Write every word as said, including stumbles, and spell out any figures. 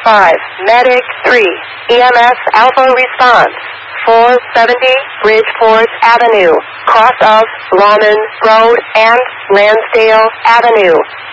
five, Medic three, E M S Alpha response, four seventy Bridgeport Avenue, cross of Lawman Road and Lansdale Avenue.